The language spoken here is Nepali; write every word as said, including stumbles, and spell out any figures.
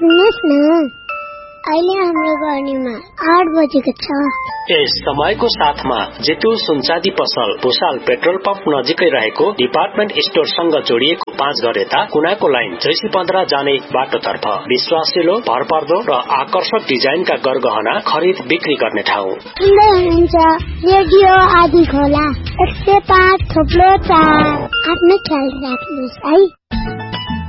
सुन्नुहोस् न, अहिले हाम्रो गर्नीमा आठ बजेको छ। यस समयको साथमा जेतु सुनचाँदी पसल भुसाल पेट्रोल पम्प नजिकै रहेको डिपार्टमेन्ट स्टोरसँग जोडिएको पाँच घर यता कुनाको लाइन जैसी पन्ध्र जाने बाटोतर्फ विश्वासिलो, भरपर्दो र आकर्षक डिजाइनका गरगहना खरिद बिक्री गर्ने ठाउँ। सुन्दै हुनुहुन्छ रेडियो आदि खोला एक सय पाँच थोप्लो चार। आफ्नो ख्याल राख्नुहोस् है।